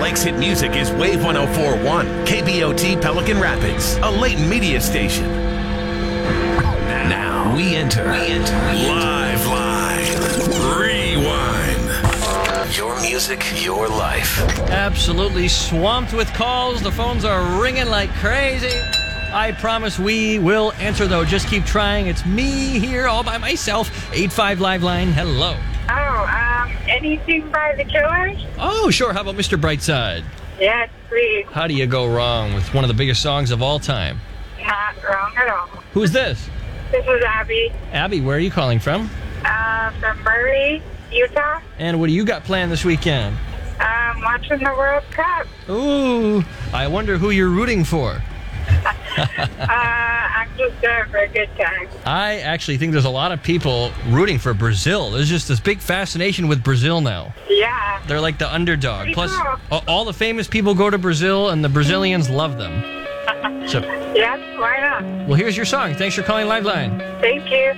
Lakes Hit Music is Wave 104.1, KBOT Pelican Rapids, a Leighton Media station. Now we enter Live Rewind. Your music, your life. Absolutely swamped with calls. The phones are ringing like crazy. I promise we will answer, though. Just keep trying. It's me here all by myself. 85 Live Line. Hello. Anything by the Killers? Oh, sure. How about Mr. Brightside? Yes, please. How do you go wrong with one of the biggest songs of all time? Not wrong at all. Who's this? This is Abby. Abby, where are you calling from? From Murray, Utah. And what do you got planned this weekend? Watching the World Cup. Ooh, I wonder who you're rooting for. I'm just there for a good time. I actually think there's a lot of people rooting for Brazil. There's just this big fascination with Brazil now. Yeah. They're like the underdog. Pretty Plus, cool. all the famous people go to Brazil, and the Brazilians love them. So, Yes, why not? well, here's your song. Thanks for calling Liveline. Thank you.